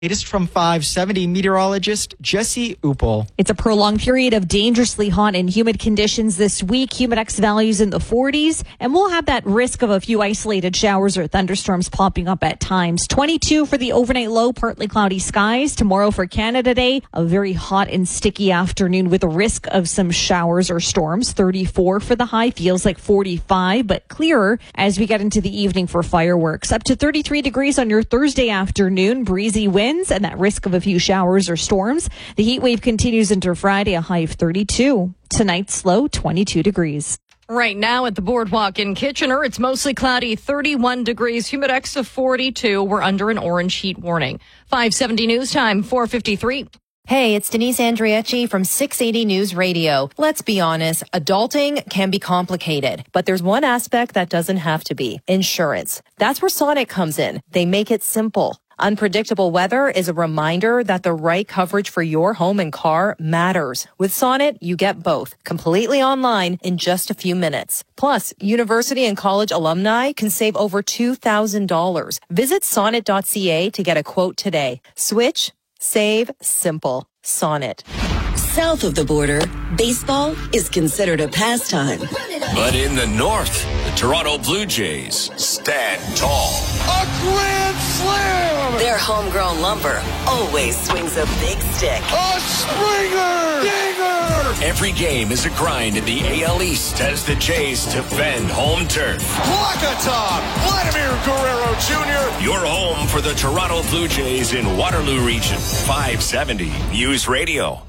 Latest from 570 meteorologist Jesse Uppel. It's a prolonged period of dangerously hot and humid conditions this week. Humidex values in the 40s, and we'll have that risk of a few isolated showers or thunderstorms popping up at times. 22 for the overnight low, partly cloudy skies. Tomorrow for Canada Day, a very hot and sticky afternoon with a risk of some showers or storms. 34 for the high, feels like 45, but clearer as we get into the evening for fireworks. Up to 33 degrees on your Thursday afternoon, breezy winds and that risk of a few showers or storms. The heat wave continues into Friday, a high of 32. Tonight's low, 22 degrees. Right now at the Boardwalk in Kitchener, it's mostly cloudy, 31 degrees, humidex of 42. We're under an orange heat warning. 570 news time, 4:53. Hey, it's Denise Andriecci from 680 News Radio. Let's be honest, adulting can be complicated, but there's one aspect that doesn't have to be: insurance. That's where Sonnet comes in. They make it simple. Unpredictable weather is a reminder that the right coverage for your home and car matters. With Sonnet, you get both, completely online in just a few minutes. Plus, university and college alumni can save over $2,000. Visit sonnet.ca to get a quote today. Switch, save, simple. Sonnet. South of the border, baseball is considered a pastime. But in the north, the Toronto Blue Jays stand tall. A grand slam! Their homegrown lumber always swings a big stick. A Springer! Dinger! Every game is a grind in the AL East as the Jays defend home turf. Wakata! Vladimir Guerrero Jr. Your home for the Toronto Blue Jays in Waterloo Region. 570 News Radio.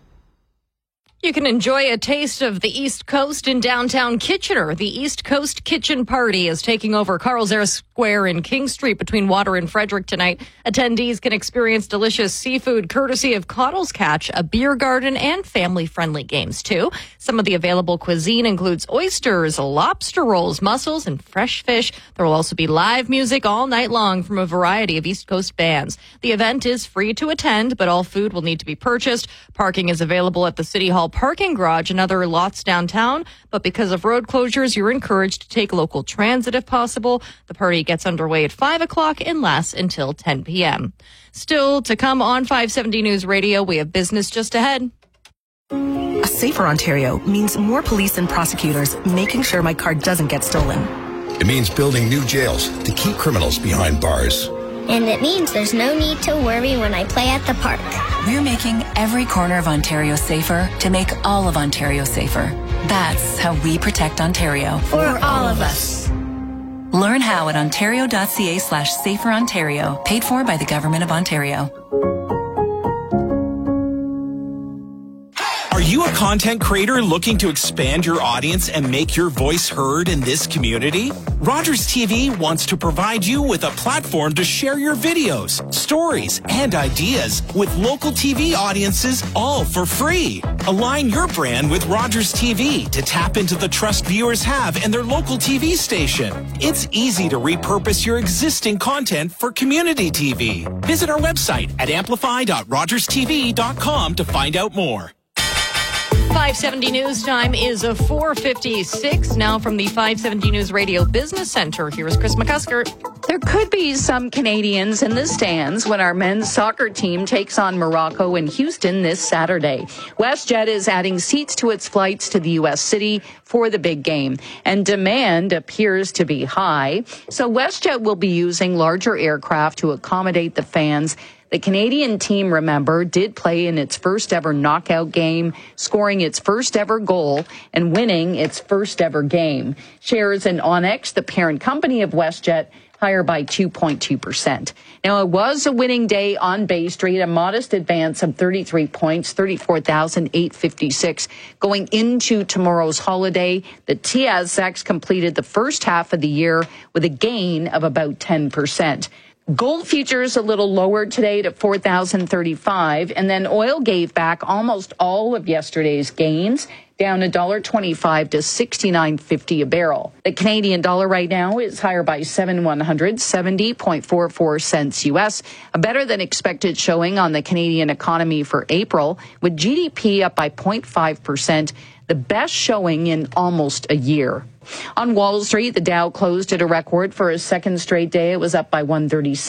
You can enjoy a taste of the East Coast in downtown Kitchener. The East Coast Kitchen Party is taking over Carl's Air Square in King Street between Water and Frederick tonight. Attendees can experience delicious seafood courtesy of Cottle's Catch, a beer garden, and family-friendly games, too. Some of the available cuisine includes oysters, lobster rolls, mussels, and fresh fish. There will also be live music all night long from a variety of East Coast bands. The event is free to attend, but all food will need to be purchased. Parking is available at the City Hall parking garage and other lots downtown, but because of road closures, you're encouraged to take local transit if possible. The party gets underway at 5 o'clock and lasts until 10 p.m. Still to come on 570 News Radio, we have business just ahead. A safer Ontario means more police and prosecutors making sure my car doesn't get stolen. It means building new jails to keep criminals behind bars. And it means there's no need to worry when I play at the park. We're making every corner of Ontario safer to make all of Ontario safer. That's how we protect Ontario. For all of us. Learn how at ontario.ca/saferontario. Paid for by the Government of Ontario. Are you a content creator looking to expand your audience and make your voice heard in this community? Rogers TV wants to provide you with a platform to share your videos, stories, and ideas with local TV audiences, all for free. Align your brand with Rogers TV to tap into the trust viewers have in their local TV station. It's easy to repurpose your existing content for community TV. Visit our website at amplify.rogerstv.com to find out more. 570 News Time is a 4:56 now from the 570 News Radio Business Center. Here's Chris McCusker. There could be some Canadians in the stands when our men's soccer team takes on Morocco in Houston this Saturday. WestJet is adding seats to its flights to the U.S. city for the big game, and demand appears to be high. So WestJet will be using larger aircraft to accommodate the fans. The Canadian team, remember, did play in its first ever knockout game, scoring its first ever goal and winning its first ever game. Shares in Onyx, the parent company of WestJet, higher by 2.2%. Now, it was a winning day on Bay Street, a modest advance of 33 points, 34,856. Going into tomorrow's holiday, the TSX completed the first half of the year with a gain of about 10%. Gold futures a little lower today to 4,035, and then oil gave back almost all of yesterday's gains, down $1.25 to $69.50 a barrel. The Canadian dollar right now is higher by 70.44 cents U.S., a better than expected showing on the Canadian economy for April, with GDP up by 0.5%, the best showing in almost a year. On Wall Street, the Dow closed at a record for a second straight day. It was up by 136.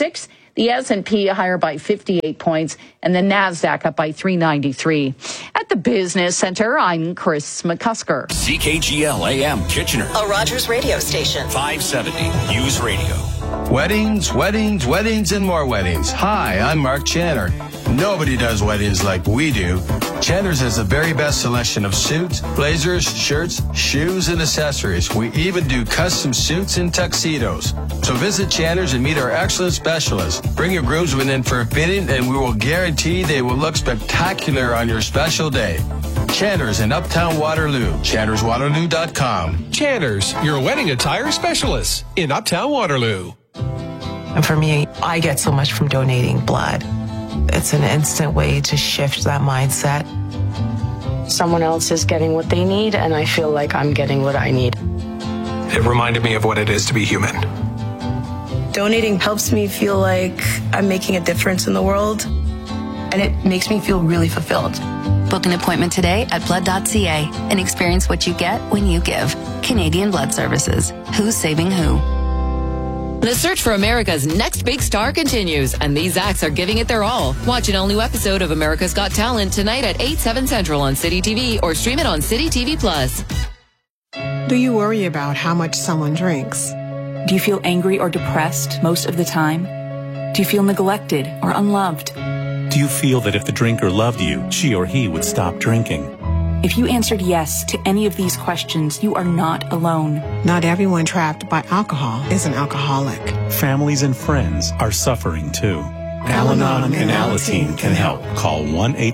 The S&P higher by 58 points and the NASDAQ up by 393. At the Business Center, I'm Chris McCusker. CKGL AM Kitchener. A Rogers radio station. 570 News Radio. Weddings, weddings, weddings, and more weddings. Hi, I'm Mark Channer. Nobody does weddings like we do. Channer's has the very best selection of suits, blazers, shirts, shoes, and accessories. We even do custom suits and tuxedos. So visit Channer's and meet our excellent specialists. Bring your groomsmen in for a fitting, and we will guarantee they will look spectacular on your special day. Channer's in Uptown Waterloo. ChannersWaterloo.com. Channer's, your wedding attire specialist in Uptown Waterloo. And for me, I get so much from donating blood. It's an instant way to shift that mindset. Someone else is getting what they need, and I feel like I'm getting what I need. It reminded me of what it is to be human. Donating helps me feel like I'm making a difference in the world, and it makes me feel really fulfilled. Book an appointment today at blood.ca and experience what you get when you give. Canadian Blood Services. Who's saving who? The search for America's next big star continues, and these acts are giving it their all. Watch an all-new episode of America's Got Talent tonight at 8, 7 Central on City TV or stream it on City TV Plus. Do you worry about how much someone drinks? Do you feel angry or depressed most of the time? Do you feel neglected or unloved? Do you feel that if the drinker loved you, she or he would stop drinking? If you answered yes to any of these questions, you are not alone. Not everyone trapped by alcohol is an alcoholic. Families and friends are suffering too. Al-Anon and Alateen can help. Call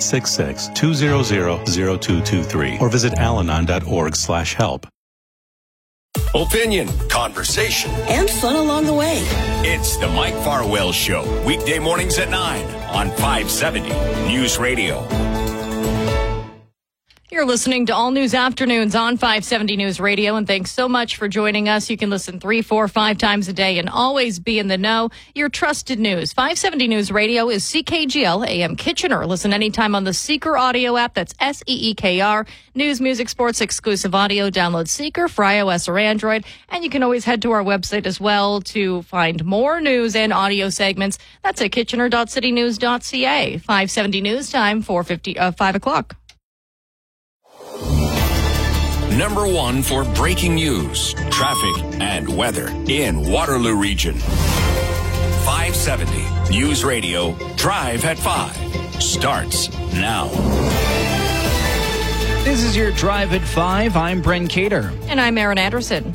1-866-200-0223 or visit alanon.org/help. Opinion, conversation, and fun along the way. It's the Mike Farwell Show, weekday mornings at 9 on 570 News Radio. You're listening to All News Afternoons on 570 News Radio, and thanks so much for joining us. You can listen 3, 4, 5 times a day and always be in the know. Your trusted news. 570 News Radio is CKGL AM Kitchener. Listen anytime on the Seeker audio app. That's SEEKR. News, music, sports, exclusive audio. Download Seeker for iOS or Android. And you can always head to our website as well to find more news and audio segments. That's at kitchener.citynews.ca. 570 News Time, 5 o'clock. Number 1 for breaking news, traffic, and weather in Waterloo Region. 570 News Radio, Drive at 5 starts now. This is your Drive at 5. I'm Brent Cater. And I'm Erin Anderson.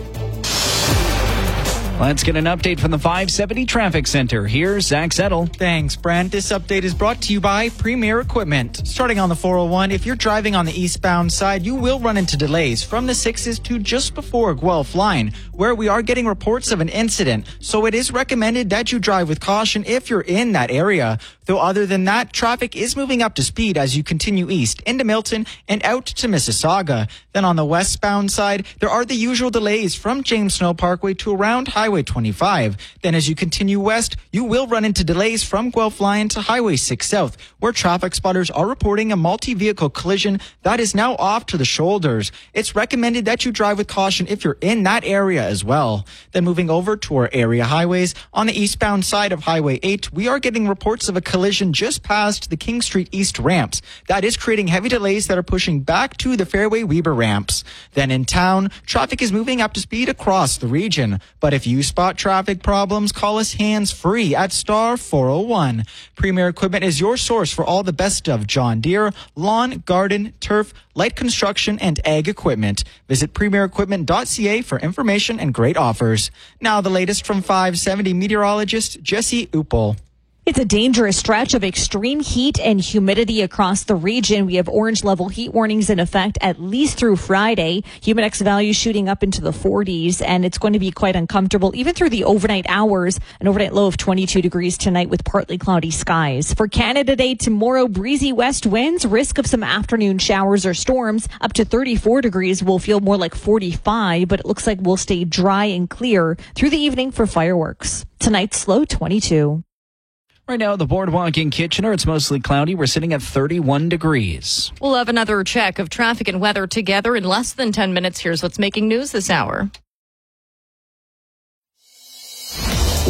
Let's get an update from the 570 Traffic Center. Here's Zach Settle. Thanks, Brent. This update is brought to you by Premier Equipment. Starting on the 401, if you're driving on the eastbound side, you will run into delays from the 6s to just before Guelph Line, where we are getting reports of an incident. So it is recommended that you drive with caution if you're in that area. Though other than that, traffic is moving up to speed as you continue east into Milton and out to Mississauga. Then on the westbound side, there are the usual delays from James Snow Parkway to around Highway 25. Then as you continue west, you will run into delays from Guelph Line to Highway 6 South, where traffic spotters are reporting a multi-vehicle collision that is now off to the shoulders. It's recommended that you drive with caution if you're in that area as well. Then moving over to our area highways, on the eastbound side of Highway 8, we are getting reports of a collision just past the King Street East ramps. That is creating heavy delays that are pushing back to the Fairway Weber ramps. Then in town, traffic is moving up to speed across the region. But if you spot traffic problems, call us hands-free at star 401. Premier Equipment is your source for all the best of John Deere, lawn, garden, turf, light construction, and ag equipment. Visit premierequipment.ca for information and great offers. Now the latest from 570 meteorologist Jesse Uppel. It's a dangerous stretch of extreme heat and humidity across the region. We have orange level heat warnings in effect at least through Friday. Humidex values shooting up into the 40s, and it's going to be quite uncomfortable even through the overnight hours. An overnight low of 22 degrees tonight with partly cloudy skies. For Canada Day tomorrow, breezy west winds, risk of some afternoon showers or storms. Up to 34 degrees will feel more like 45, but it looks like we'll stay dry and clear through the evening for fireworks. Tonight's low 22. Right now, the boardwalk in Kitchener, it's mostly cloudy. We're sitting at 31 degrees. We'll have another check of traffic and weather together in less than 10 minutes. Here's what's making news this hour.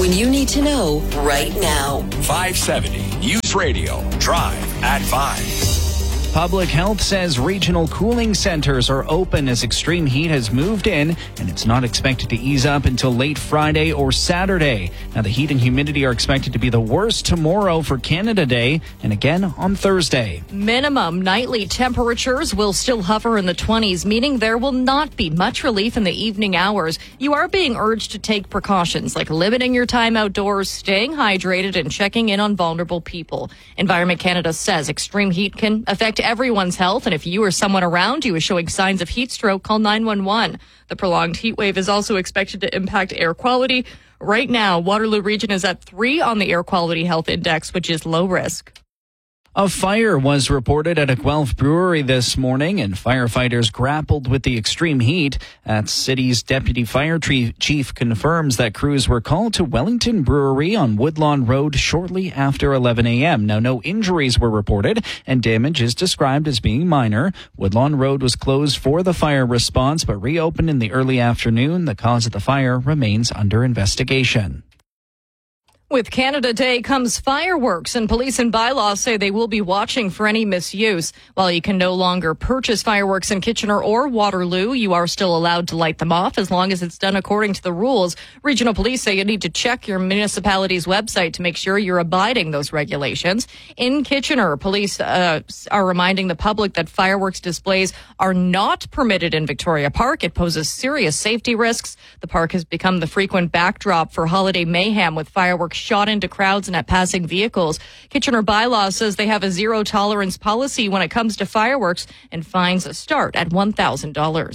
when you need to know right now. 570 News Radio. Drive at 5. Public Health says regional cooling centers are open as extreme heat has moved in, and it's not expected to ease up until late Friday or Saturday. Now, the heat and humidity are expected to be the worst tomorrow for Canada Day and again on Thursday. Minimum nightly temperatures will still hover in the 20s, meaning there will not be much relief in the evening hours. You are being urged to take precautions like limiting your time outdoors, staying hydrated, and checking in on vulnerable people. Environment Canada says extreme heat can affect everyone's health, and if you or someone around you is showing signs of heat stroke, call 911. The prolonged heat wave is also expected to impact air quality. Right now, Waterloo Region is at 3 on the Air Quality Health Index, which is low risk. A fire was reported at a Guelph brewery this morning, and firefighters grappled with the extreme heat. That city's deputy fire chief confirms that crews were called to Wellington Brewery on Woodlawn Road shortly after 11 a.m. Now, no injuries were reported, and damage is described as being minor. Woodlawn Road was closed for the fire response, but reopened in the early afternoon. The cause of the fire remains under investigation. With Canada Day comes fireworks, and police and bylaws say they will be watching for any misuse. While you can no longer purchase fireworks in Kitchener or Waterloo, you are still allowed to light them off as long as it's done according to the rules. Regional police say you need to check your municipality's website to make sure you're abiding those regulations. In Kitchener, police are reminding the public that fireworks displays are not permitted in Victoria Park. It poses serious safety risks. The park has become the frequent backdrop for holiday mayhem with fireworks shot into crowds and at passing vehicles. Kitchener bylaw says they have a zero tolerance policy when it comes to fireworks, and fines start at $1,000.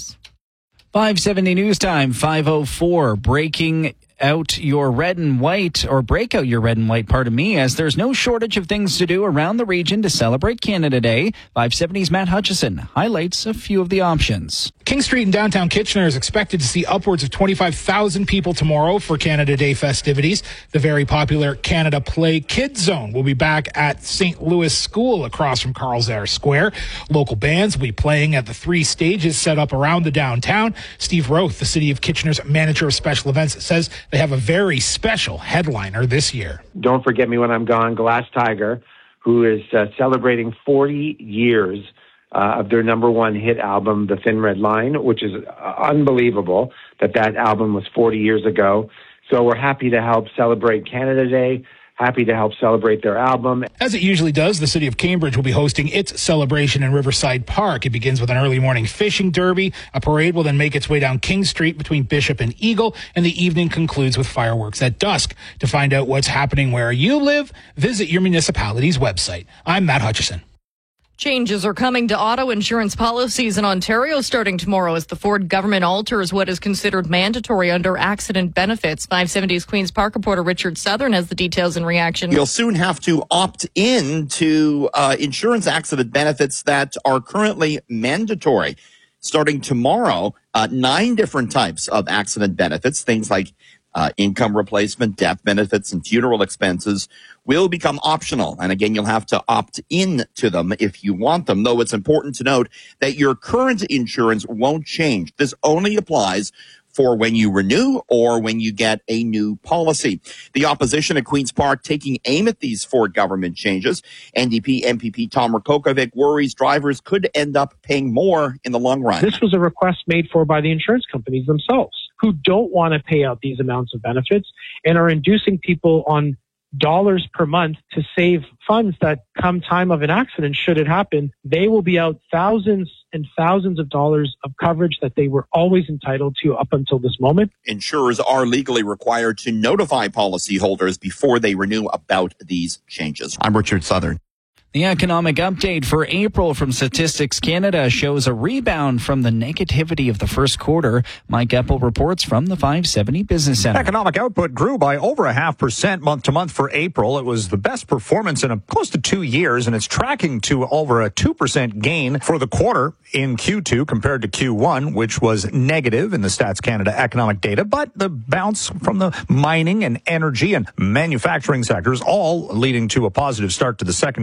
570 News Time, 5:04, break out your red and white, as there's no shortage of things to do around the region to celebrate Canada Day. 570's Matt Hutchison highlights a few of the options. King Street in downtown Kitchener is expected to see upwards of 25,000 people tomorrow for Canada Day festivities. The very popular Canada Play Kids Zone will be back at St. Louis School across from Carl's Air Square. Local bands will be playing at the 3 stages set up around the downtown. Steve Roth, the City of Kitchener's manager of special events, says they have a very special headliner this year. Don't Forget Me When I'm Gone, Glass Tiger, who is celebrating 40 years of their number one hit album, The Thin Red Line, which is unbelievable that album was 40 years ago. So we're happy to help celebrate Canada Day, happy to help celebrate their album. As it usually does, the City of Cambridge will be hosting its celebration in Riverside Park. It begins with an early morning fishing derby. A parade will then make its way down King Street between Bishop and Eagle, and the evening concludes with fireworks at dusk. To find out what's happening where you live, visit your municipality's website. I'm Matt Hutchison. Changes are coming to auto insurance policies in Ontario starting tomorrow as the Ford government alters what is considered mandatory under accident benefits. 570's Queen's Park reporter Richard Southern has the details in reaction. You'll soon have to opt in to insurance accident benefits that are currently mandatory. Starting tomorrow, 9 different types of accident benefits, things like income replacement, death benefits, and funeral expenses will become optional. And again, you'll have to opt in to them if you want them, though it's important to note that your current insurance won't change. This only applies for when you renew or when you get a new policy. The opposition at Queen's Park taking aim at these Ford government changes. NDP MPP Tom Rakokovic worries drivers could end up paying more in the long run. This was a request made for by the insurance companies themselves, who don't want to pay out these amounts of benefits and are inducing people on dollars per month to save funds that come time of an accident, should it happen, they will be out thousands and thousands of dollars of coverage that they were always entitled to up until this moment. Insurers are legally required to notify policyholders before they renew about these changes. I'm Richard Southern. The economic update for April from Statistics Canada shows a rebound from the negativity of the first quarter. Mike Eppel reports from the 570 Business Center. Economic output grew by over 0.5% month to month for April. It was the best performance in close to 2 years, and it's tracking to over a 2% gain for the quarter in Q2 compared to Q1, which was negative in the Stats Canada economic data. But the bounce from the mining and energy and manufacturing sectors, all leading to a positive start to the second quarter of the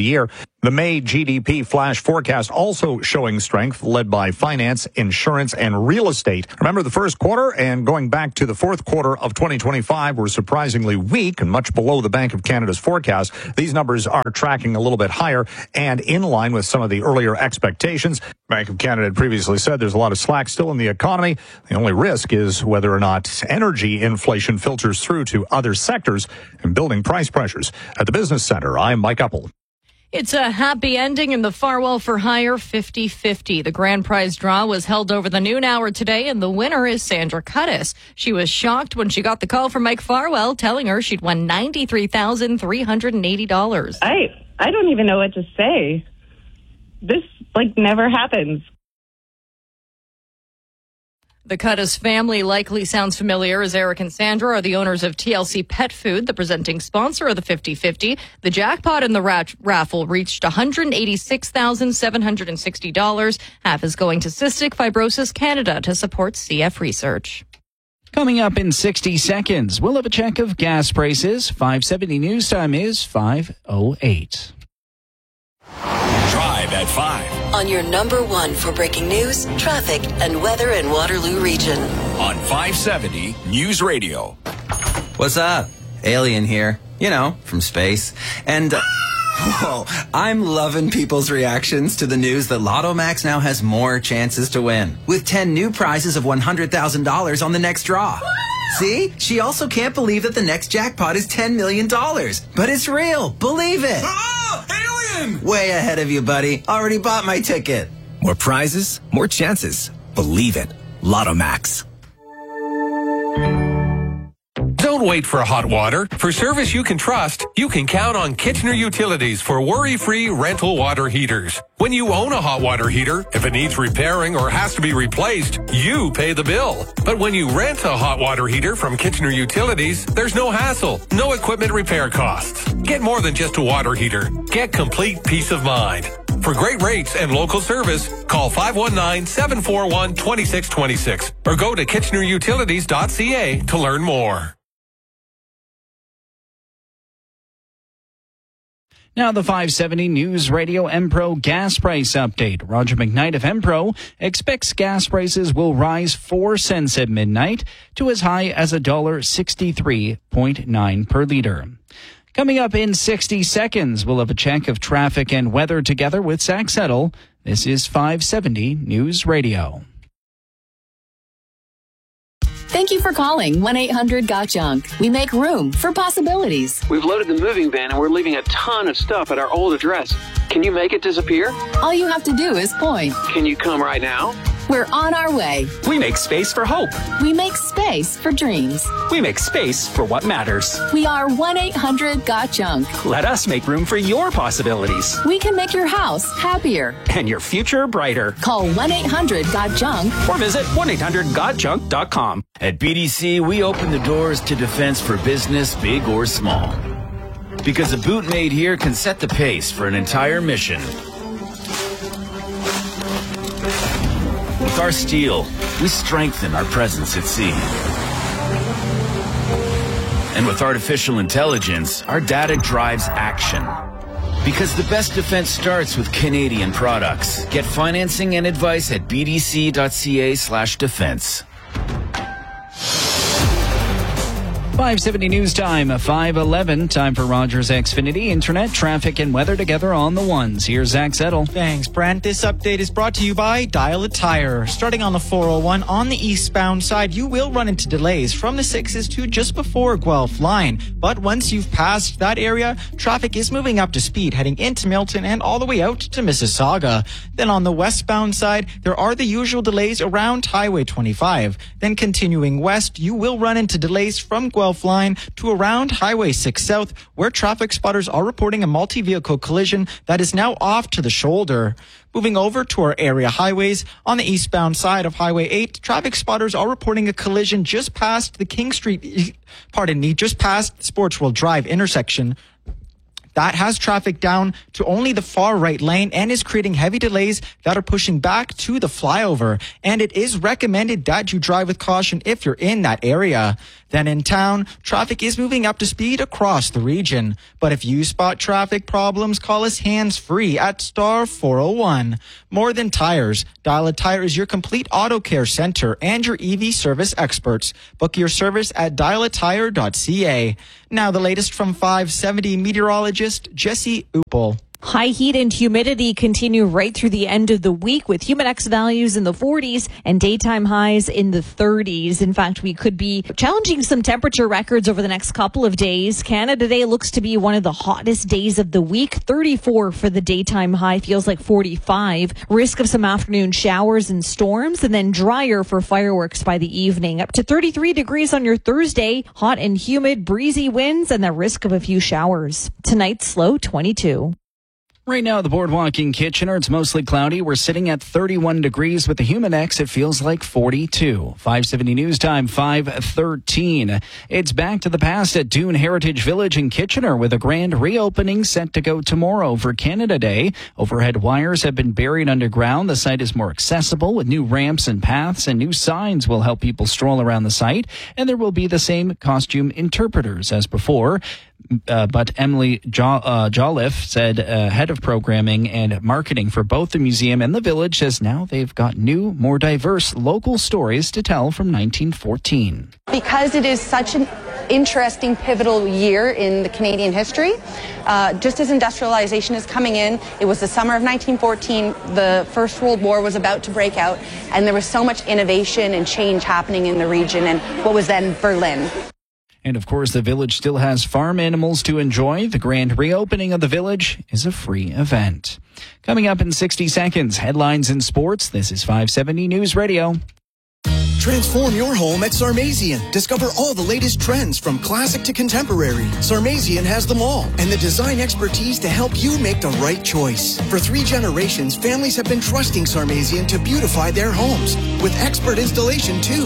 the year. The May GDP flash forecast also showing strength, led by finance, insurance, and real estate. Remember, the first quarter and going back to the fourth quarter of 2025 were surprisingly weak and much below the Bank of Canada's forecast. These numbers are tracking a little bit higher and in line with some of the earlier expectations. Bank of Canada had previously said there's a lot of slack still in the economy. The only risk is whether or not energy inflation filters through to other sectors and building price pressures. At the Business Center, I'm Mike Uppel. It's a happy ending in the Farwell for Hire 50-50. The grand prize draw was held over the noon hour today, and the winner is Sandra Cuttis. She was shocked when she got the call from Mike Farwell telling her she'd won $93,380. I don't even know what to say. This, never happens. The Cuttis family likely sounds familiar, as Eric and Sandra are the owners of TLC Pet Food, the presenting sponsor of the 50-50. The jackpot in the raffle reached $186,760. Half is going to Cystic Fibrosis Canada to support CF research. Coming up in 60 seconds, we'll have a check of gas prices. 5:70 news time is 5:08. Drive at 5. On your number one for breaking news, traffic, and weather in Waterloo Region. On 570 News Radio. What's up? Alien here. From space. And, I'm loving people's reactions to the news that Lotto Max now has more chances to win, with 10 new prizes of $100,000 on the next draw. See? She also can't believe that the next jackpot is $10 million. But it's real. Believe it. Oh, alien! Way ahead of you, buddy. Already bought my ticket. More prizes, more chances. Believe it. Lotto Max. Don't wait for hot water. For service you can trust, you can count on Kitchener Utilities for worry-free rental water heaters. When you own a hot water heater, if it needs repairing or has to be replaced, you pay the bill. But when you rent a hot water heater from Kitchener Utilities, there's no hassle, no equipment repair costs. Get more than just a water heater. Get complete peace of mind. For great rates and local service, call 519-741-2626 or go to kitchenerutilities.ca to learn more. Now the 570 News Radio Empro gas price update. Roger McKnight of Empro expects gas prices will rise 4 cents at midnight to as high as $1.63.9 per liter. Coming up in 60 seconds, we'll have a check of traffic and weather together with Zach Settle. This is 570 News Radio. Thank you for calling 1-800-GOT-JUNK. We make room for possibilities. We've loaded the moving van and we're leaving a ton of stuff at our old address. Can you make it disappear? All you have to do is point. Can you come right now? We're on our way. We make space for hope. We make space for dreams. We make space for what matters. We are 1-800-GOT-JUNK. Let us make room for your possibilities. We can make your house happier. And your future brighter. Call 1-800-GOT-JUNK. Or visit 1-800-GOT-JUNK.com. At BDC, we open the doors to defense for business, big or small. Because a boot made here can set the pace for an entire mission. With our steel, we strengthen our presence at sea. And with artificial intelligence, our data drives action. Because the best defense starts with Canadian products. Get financing and advice at bdc.ca/defense. 570 News Time, 5:11. Time for Rogers Xfinity. Internet, traffic, and weather together on the ones. Here's Zach Settle. Thanks, Brent. This update is brought to you by Dial a Tire. Starting on the 401 on the eastbound side, you will run into delays from the 6s to just before Guelph Line. But once you've passed that area, traffic is moving up to speed, heading into Milton and all the way out to Mississauga. Then on the westbound side, there are the usual delays around Highway 25. Then continuing west, you will run into delays from Guelph Line to around Highway 6 South, where traffic spotters are reporting a multi-vehicle collision that is now off to the shoulder. Moving over to our area highways, on the eastbound side of Highway 8, traffic spotters are reporting a collision just past the just past Sportsworld Drive intersection. That has traffic down to only the far right lane and is creating heavy delays that are pushing back to the flyover. And it is recommended that you drive with caution if you're in that area. Then in town, traffic is moving up to speed across the region. But if you spot traffic problems, call us hands-free at star 401. More Than Tires. Dial a Tire is your complete auto care center and your EV service experts. Book your service at dialatire.ca. Now the latest from 570 meteorologist Jesse Uppel. High heat and humidity continue right through the end of the week with Humidex values in the 40s and daytime highs in the 30s. In fact, we could be challenging some temperature records over the next couple of days. Canada Day looks to be one of the hottest days of the week. 34 for the daytime high, feels like 45. Risk of some afternoon showers and storms, and then drier for fireworks by the evening. Up to 33 degrees on your Thursday. Hot and humid, breezy winds, and the risk of a few showers. Tonight's low 22. Right now, the boardwalk in Kitchener, it's mostly cloudy. We're sitting at 31 degrees with the Humidex. It feels like 42. 570 News Time, 5:13. It's back to the past at Dune Heritage Village in Kitchener with a grand reopening set to go tomorrow for Canada Day. Overhead wires have been buried underground. The site is more accessible with new ramps and paths, and new signs will help people stroll around the site. And there will be the same costume interpreters as before. But Emily Jolliffe said head of programming and marketing for both the museum and the village says now they've got new, more diverse local stories to tell from 1914. Because it is such an interesting, pivotal year in the Canadian history, just as industrialization is coming in, it was the summer of 1914, the First World War was about to break out, and there was so much innovation and change happening in the region and what was then Berlin. And of course, the village still has farm animals to enjoy. The grand reopening of the village is a free event. Coming up in 60 seconds, headlines in sports. This is 570 News Radio. Transform your home at Sarmazian. Discover all the latest trends from classic to contemporary. Sarmazian has them all and the design expertise to help you make the right choice. For 3 generations, families have been trusting Sarmazian to beautify their homes with expert installation too.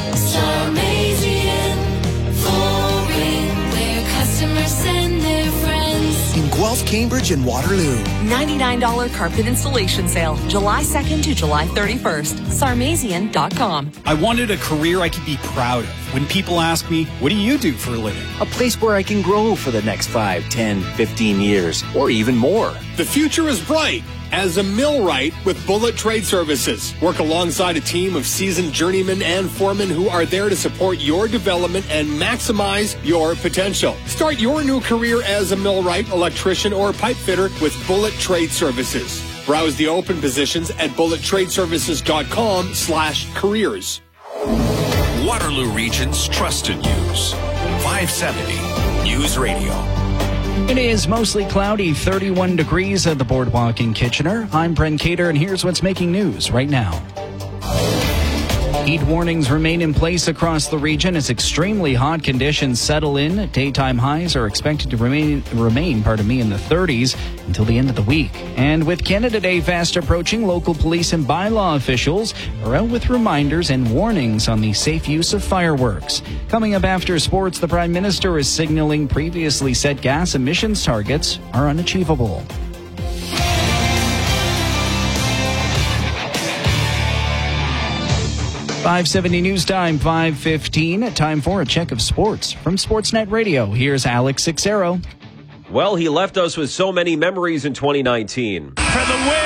Sarmazian Flooring, where customers send their friends. In Guelph, Cambridge, and Waterloo. $99 carpet installation sale, July 2nd to July 31st. Sarmazian.com. I wanted a career I could be proud of. When people ask me, what do you do for a living? A place where I can grow for the next 5, 10, 15 years, or even more. The future is bright. As a millwright with Bullet Trade Services. Work alongside a team of seasoned journeymen and foremen who are there to support your development and maximize your potential. Start your new career as a millwright, electrician, or pipe fitter with Bullet Trade Services. Browse the open positions at bullettradeservices.com/careers. Waterloo Region's trusted news. 570 News Radio. It is mostly cloudy, 31 degrees at the boardwalk in Kitchener. I'm Brent Cater, and here's what's making news right now. Heat warnings remain in place across the region as extremely hot conditions settle in. Daytime highs are expected to remain in the 30s until the end of the week. And with Canada Day fast approaching, local police and bylaw officials are out with reminders and warnings on the safe use of fireworks. Coming up after sports, the Prime Minister is signaling previously set gas emissions targets are unachievable. .570 News Time, 5:15. Time for a check of sports from Sportsnet Radio. Here's Alex Sixero. Well, he left us with so many memories in 2019. For the win!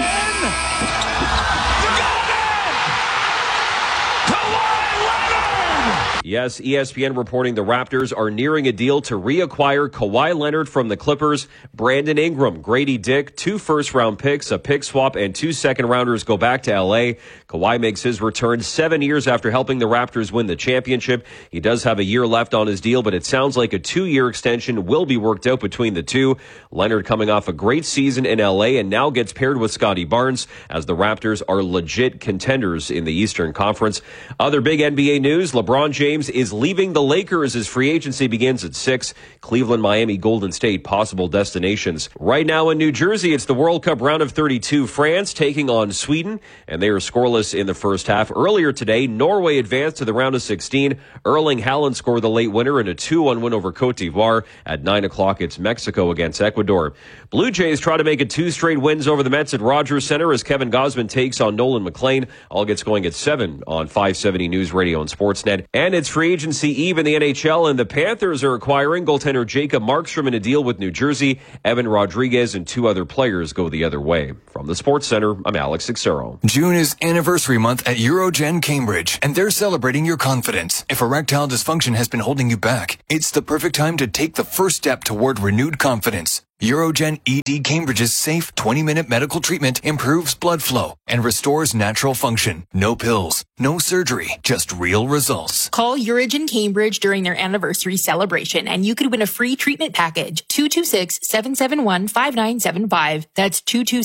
Yes, ESPN reporting the Raptors are nearing a deal to reacquire Kawhi Leonard from the Clippers. Brandon Ingram, Grady Dick, 2 first-round picks, a pick swap, and 2 second-rounders go back to L.A. Kawhi makes his return 7 years after helping the Raptors win the championship. He does have a year left on his deal, but it sounds like a 2-year extension will be worked out between the two. Leonard coming off a great season in L.A. and now gets paired with Scotty Barnes as the Raptors are legit contenders in the Eastern Conference. Other big NBA news, LeBron James James is leaving the Lakers as free agency begins at 6. Cleveland, Miami, Golden State, possible destinations. Right now in New Jersey, it's the World Cup round of 32. France taking on Sweden, and they are scoreless in the first half. Earlier today, Norway advanced to the round of 16. Erling Haaland scored the late winner in a 2-1 win over Cote d'Ivoire. At 9 o'clock, it's Mexico against Ecuador. Blue Jays try to make it 2 straight wins over the Mets at Rogers Center as Kevin Gausman takes on Nolan McLean. All gets going at 7 on 570 News Radio and Sportsnet. And it's free agency eve in the NHL, and the Panthers are acquiring goaltender Jacob Markstrom in a deal with New Jersey. Evan Rodriguez and 2 other players go the other way. From the Sports Center, I'm Alex Sixero. June is anniversary month at Urogen Cambridge, and they're celebrating your confidence. If erectile dysfunction has been holding you back, it's the perfect time to take the first step toward renewed confidence. Urogen ED Cambridge's safe 20-minute medical treatment improves blood flow and restores natural function. No pills, no surgery, just real results. Call Urogen Cambridge during their anniversary celebration and you could win a free treatment package. 226-771-5975. That's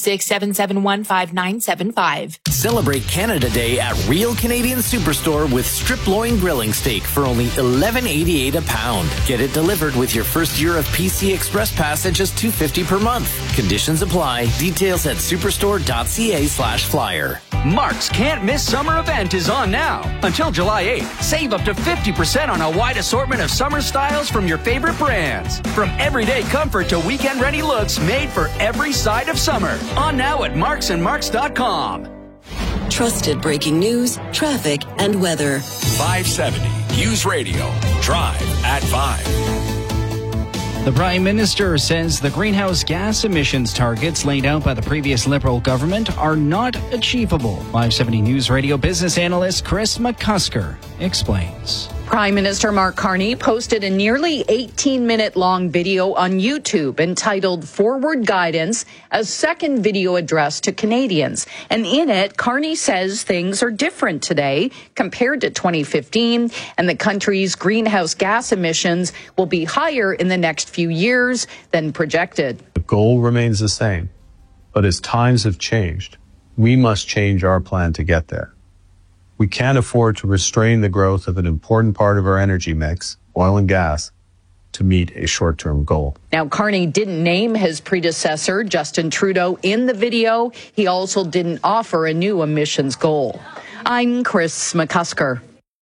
226-771-5975. Celebrate Canada Day at Real Canadian Superstore with strip loin grilling steak for only $11.88 a pound. Get it delivered with your first year of PC Express Pass at just $2.50 per month. Conditions apply. Details at superstore.ca/flyer. Mark's Can't Miss Summer event is on now. Until July 8th, save up to 50% on a wide assortment of summer styles from your favorite brands. From everyday comfort to weekend-ready looks made for every side of summer. On now at marksandmarks.com. Trusted breaking news, traffic, and weather. 570 News Radio. Drive at 5. The Prime Minister says the greenhouse gas emissions targets laid out by the previous Liberal government are not achievable. 570 News Radio business analyst Chris McCusker explains. Prime Minister Mark Carney posted a nearly 18-minute long video on YouTube entitled Forward Guidance, a second video address to Canadians. And in it, Carney says things are different today compared to 2015, and the country's greenhouse gas emissions will be higher in the next few years than projected. The goal remains the same, but as times have changed, we must change our plan to get there. We can't afford to restrain the growth of an important part of our energy mix, oil and gas, to meet a short-term goal. Now, Carney didn't name his predecessor, Justin Trudeau, in the video. He also didn't offer a new emissions goal. I'm Chris McCusker.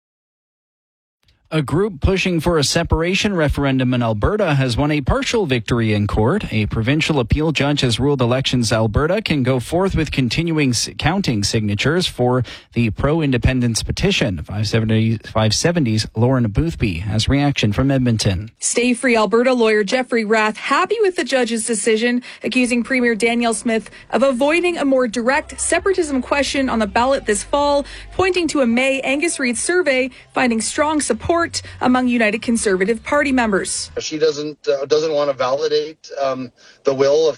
A group pushing for a separation referendum in Alberta has won a partial victory in court. A provincial appeal judge has ruled Elections Alberta can go forth with continuing counting signatures for the pro-independence petition. 570's Lauren Boothby has reaction from Edmonton. Stay Free Alberta lawyer Jeffrey Rath happy with the judge's decision, accusing Premier Danielle Smith of avoiding a more direct separatism question on the ballot this fall, pointing to a May Angus Reid survey finding strong support among United Conservative Party members. She doesn't want to validate the will of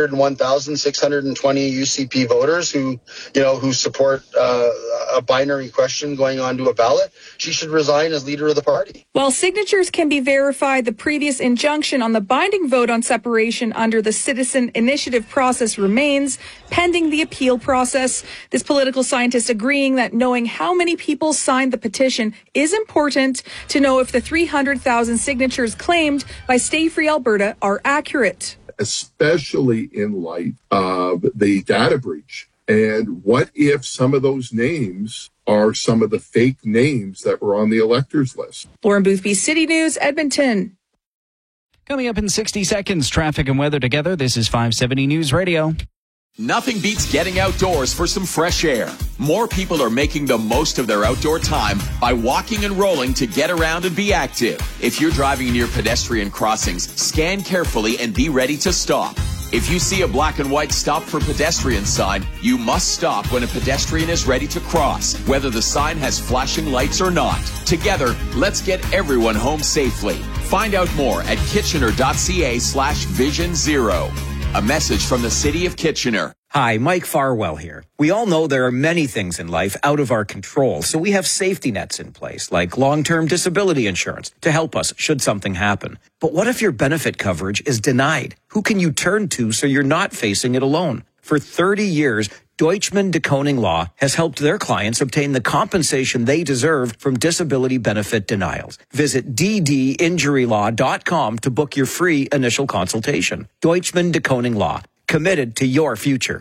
301,620 UCP voters who support a binary question going onto a ballot. She should resign as leader of the party. While signatures can be verified, the previous injunction on the binding vote on separation under the citizen initiative process remains pending the appeal process. This political scientist agreeing that knowing how many people signed the petition is important to know if the 300,000 signatures claimed by Stay Free Alberta are accurate. Especially in light of the data breach. And what if some of those names are some of the fake names that were on the electors list? Lauren Boothby, City News, Edmonton. Coming up in 60 seconds, traffic and weather together. This is 570 News Radio. Nothing beats getting outdoors for some fresh air. More people are making the most of their outdoor time by walking and rolling to get around and be active. If you're driving near pedestrian crossings, scan carefully and be ready to stop. If you see a black and white stop for pedestrian sign, you must stop when a pedestrian is ready to cross, whether the sign has flashing lights or not. Together, let's get everyone home safely. Find out more at kitchener.ca/Vision Zero. A message from the City of Kitchener. Hi, Mike Farwell here. We all know there are many things in life out of our control, so we have safety nets in place, like long-term disability insurance, to help us should something happen. But what if your benefit coverage is denied? Who can you turn to so you're not facing it alone? For 30 years, Deutschman Deconing Law has helped their clients obtain the compensation they deserve from disability benefit denials. Visit ddinjurylaw.com to book your free initial consultation. Deutschman Deconing Law, committed to your future.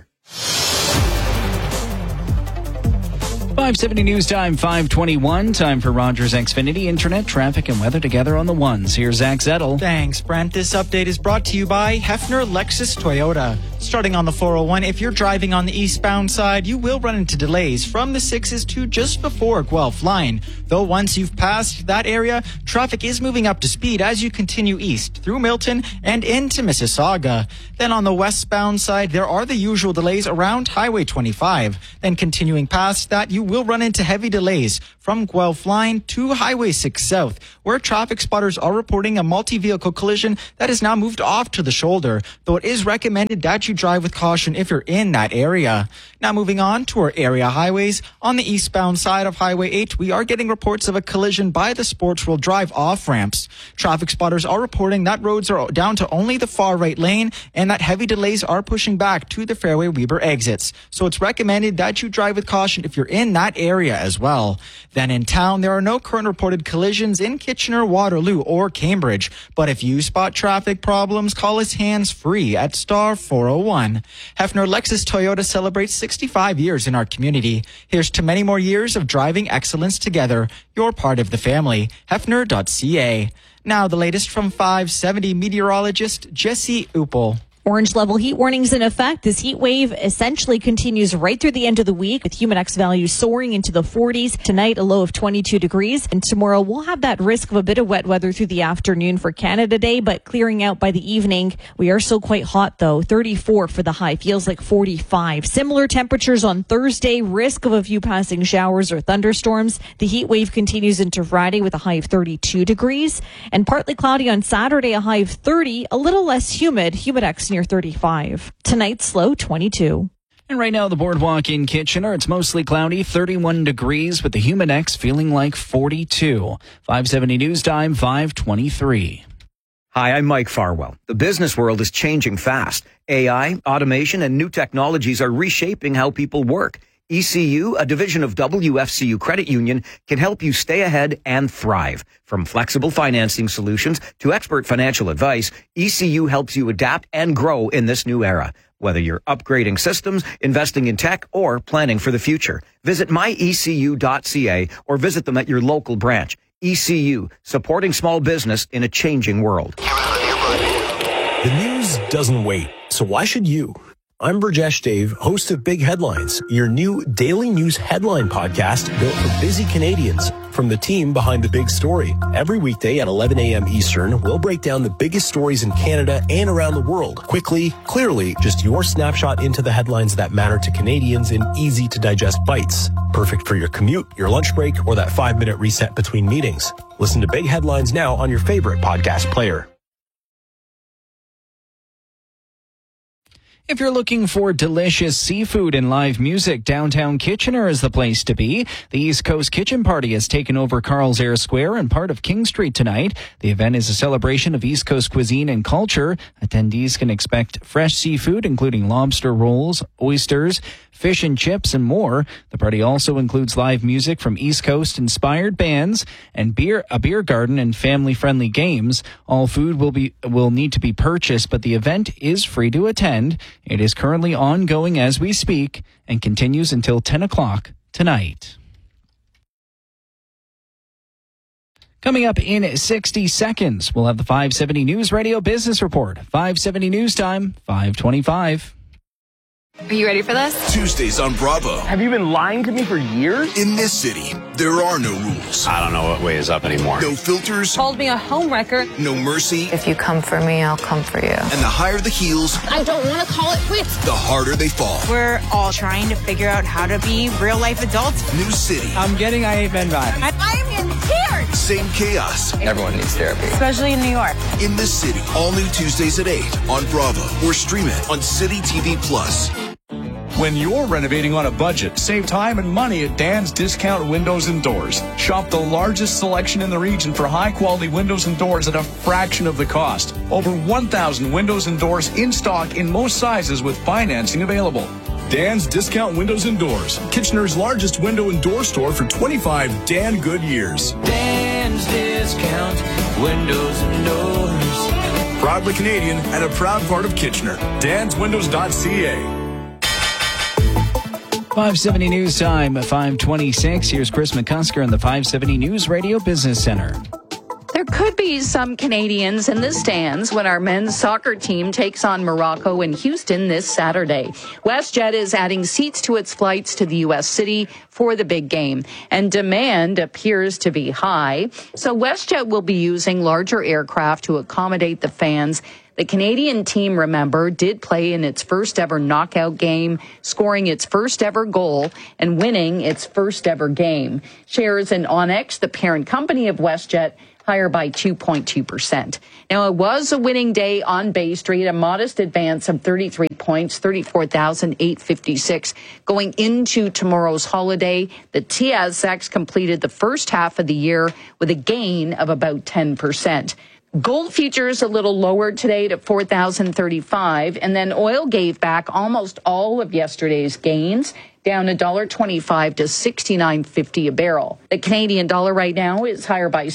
570 News Time, 521. Time for Rogers Xfinity Internet, traffic, and weather together on the ones. Here's Zach Zettel. Thanks, Brent. This update is brought to you by Hefner Lexus Toyota. Starting on the 401, if you're driving on the eastbound side, you will run into delays from the 6s to just before Guelph Line. Though once you've passed that area, traffic is moving up to speed as you continue east through Milton and into Mississauga. Then on the westbound side, there are the usual delays around Highway 25. Then continuing past that, you will run into heavy delays from Guelph Line to Highway 6 South, where traffic spotters are reporting a multi-vehicle collision that has now moved off to the shoulder, though it is recommended that you drive with caution if you're in that area. Now moving on to our area highways. On the eastbound side of Highway 8, we are getting reports of a collision by the Sports World Drive off-ramps. Traffic spotters are reporting that roads are down to only the far right lane and that heavy delays are pushing back to the Fairway Weber exits. So it's recommended that you drive with caution if you're in that area as well. Then in town, there are no current reported collisions in Kitchener, Waterloo, or Cambridge. But if you spot traffic problems, call us hands-free at star 401. Hefner Lexus Toyota celebrates 65 years in our community. Here's to many more years of driving excellence together. You're part of the family. Hefner.ca. Now the latest from 570 meteorologist Jesse Uppel. Orange level heat warnings in effect. This heat wave essentially continues right through the end of the week with Humidex values soaring into the 40s. Tonight, a low of 22 degrees. And tomorrow, we'll have that risk of a bit of wet weather through the afternoon for Canada Day, but clearing out by the evening. We are still quite hot, though. 34 for the high. Feels like 45. Similar temperatures on Thursday. Risk of a few passing showers or thunderstorms. The heat wave continues into Friday with a high of 32 degrees. And partly cloudy on Saturday, a high of 30. A little less humid. Humidex near 35. Tonight's low 22. And right now, the boardwalk in Kitchener, it's mostly cloudy, 31 degrees, with the Humidex feeling like 42. 570 News Time, 523. Hi, I'm Mike Farwell. The business world is changing fast. AI, automation, and new technologies are reshaping how people work. ECU, a division of WFCU Credit Union, can help you stay ahead and thrive. From flexible financing solutions to expert financial advice, ECU helps you adapt and grow in this new era. Whether you're upgrading systems, investing in tech, or planning for the future, visit myecu.ca or visit them at your local branch. ECU, supporting small business in a changing world. The news doesn't wait, so why should you? I'm Burjesh Dave, host of Big Headlines, your new daily news headline podcast built for busy Canadians. From the team behind the big story. Every weekday at 11 a.m. Eastern, we'll break down the biggest stories in Canada and around the world. Quickly, clearly, just your snapshot into the headlines that matter to Canadians in easy-to-digest bites. Perfect for your commute, your lunch break, or that 5-minute reset between meetings. Listen to Big Headlines now on your favorite podcast player. If you're looking for delicious seafood and live music, downtown Kitchener is the place to be. The East Coast Kitchen Party has taken over Carl's Air Square and part of King Street tonight. The event is a celebration of East Coast cuisine and culture. Attendees can expect fresh seafood, including lobster rolls, oysters, fish and chips, and more. The party also includes live music from East Coast-inspired bands and a beer garden and family-friendly games. All food will need to be purchased, but the event is free to attend. It is currently ongoing as we speak and continues until 10 o'clock tonight. Coming up in 60 seconds, we'll have the 570 News Radio Business Report. 570 News Time, 525. Are you ready for this? Tuesdays on Bravo. Have you been lying to me for years? In this city, there are no rules. I don't know what way is up anymore. No filters. Called me a homewrecker. No mercy. If you come for me, I'll come for you. And the higher the heels, I don't want to call it quits. The harder they fall. We're all trying to figure out how to be real-life adults. New city. I'm getting IAFN vibes. I'm in tears. Same chaos. Everyone needs therapy. Especially in New York. In this city, all new Tuesdays at 8 on Bravo or stream it on City TV Plus. When you're renovating on a budget, save time and money at Dan's Discount Windows and Doors. Shop the largest selection in the region for high-quality windows and doors at a fraction of the cost. Over 1,000 windows and doors in stock in most sizes with financing available. Dan's Discount Windows and Doors, Kitchener's largest window and door store for 25 Dan good years. Dan's Discount Windows and Doors. Proudly Canadian and a proud part of Kitchener. DansWindows.ca. 570 News Time, 5:26. Here's Chris McCusker in the 570 News Radio Business Center. There could be some Canadians in the stands when our men's soccer team takes on Morocco in Houston this Saturday. WestJet is adding seats to its flights to the U.S. city for the big game, and demand appears to be high. So WestJet will be using larger aircraft to accommodate the fans. The Canadian team, remember, did play in its first ever knockout game, scoring its first ever goal and winning its first ever game. Shares in Onyx, the parent company of WestJet, higher by 2.2%. Now, it was a winning day on Bay Street, a modest advance of 33 points, 34,856. Going into tomorrow's holiday, the TSX completed the first half of the year with a gain of about 10%. Gold futures a little lower today to 4,035, and then oil gave back almost all of yesterday's gains, down $1.25 to $69.50 a barrel. The Canadian dollar right now is higher by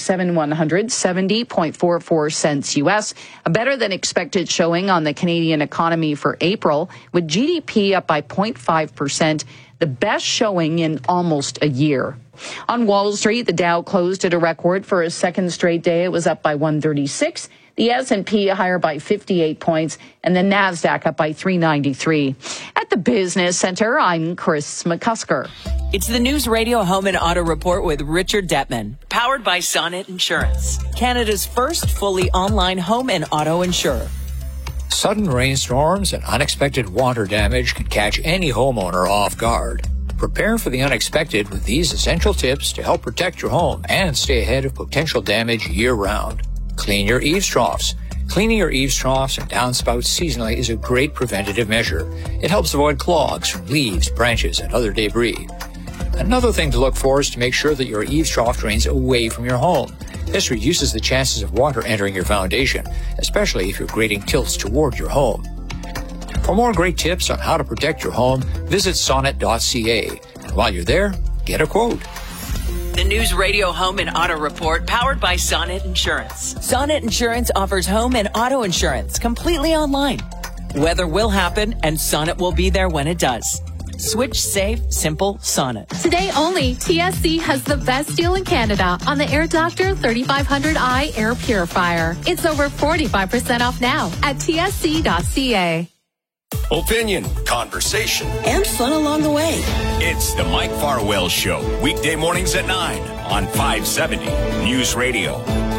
70.44 cents U.S., a better than expected showing on the Canadian economy for April, with GDP up by 0.5%, the best showing in almost a year. On Wall Street, the Dow closed at a record for a second straight day. It was up by 136. The S&P higher by 58 points, and the NASDAQ up by 393. At the Business Center, I'm Chris McCusker. It's the News Radio Home and Auto Report with Richard Detman, powered by Sonnet Insurance, Canada's first fully online home and auto insurer. Sudden rainstorms and unexpected water damage can catch any homeowner off guard. Prepare for the unexpected with these essential tips to help protect your home and stay ahead of potential damage year-round. Clean your eaves troughs. Cleaning your eaves troughs and downspouts seasonally is a great preventative measure. It helps avoid clogs from leaves, branches, and other debris. Another thing to look for is to make sure that your eaves trough drains away from your home. This reduces the chances of water entering your foundation, especially if your grading tilts toward your home. For more great tips on how to protect your home, visit sonnet.ca. And while you're there, get a quote. The News Radio Home and Auto Report, powered by Sonnet Insurance. Sonnet Insurance offers home and auto insurance completely online. Weather will happen, and Sonnet will be there when it does. Switch safe, simple Sonnet. Today only, TSC has the best deal in Canada on the Air Doctor 3500i air purifier. It's over 45% off now at tsc.ca. Opinion, conversation, and fun along the way. It's the Mike Farwell Show, weekday mornings at 9 on 570 News Radio.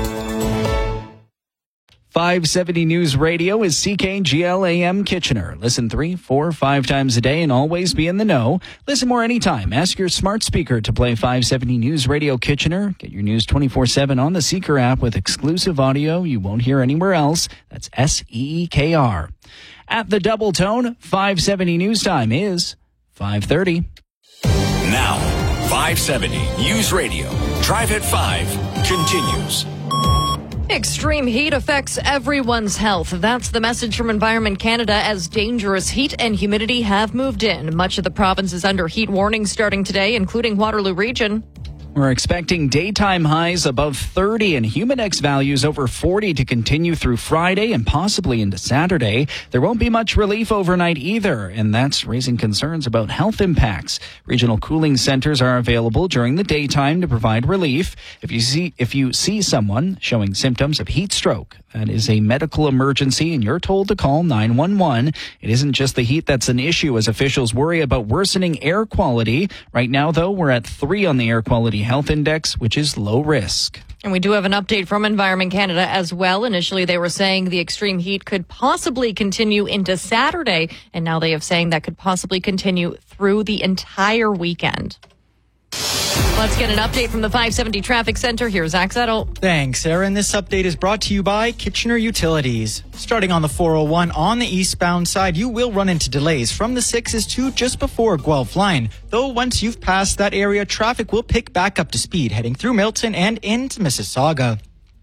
570 News Radio is CKGL AM Kitchener. Listen 3, 4, 5 times a day and always be in the know. Listen more anytime. Ask your smart speaker to play 570 News Radio Kitchener. Get your news 24/7 on the Seeker app with exclusive audio you won't hear anywhere else. That's SEEKR. At the Double Tone, 570 News Time is 5:30. Now, 570 News Radio. Drive at 5 continues. Extreme heat affects everyone's health. That's the message from Environment Canada as dangerous heat and humidity have moved in. Much of the province is under heat warnings starting today, including Waterloo Region. We're expecting daytime highs above 30 and Humidex values over 40 to continue through Friday and possibly into Saturday. There won't be much relief overnight either, and that's raising concerns about health impacts. Regional cooling centers are available during the daytime to provide relief. If you see someone showing symptoms of heat stroke, that is a medical emergency, and you're told to call 911. It isn't just the heat that's an issue, as officials worry about worsening air quality. Right now, though, we're at 3 on the air quality health index, which is low risk. And we do have an update from Environment Canada as well. Initially, they were saying the extreme heat could possibly continue into Saturday, and now they are saying that could possibly continue through the entire weekend. Let's get an update from the 570 Traffic Center. Here's Zach Settle. Thanks, Aaron. This update is brought to you by Kitchener Utilities. Starting on the 401 on the eastbound side, you will run into delays from the 6s to just before Guelph Line. Though once you've passed that area, traffic will pick back up to speed heading through Milton and into Mississauga.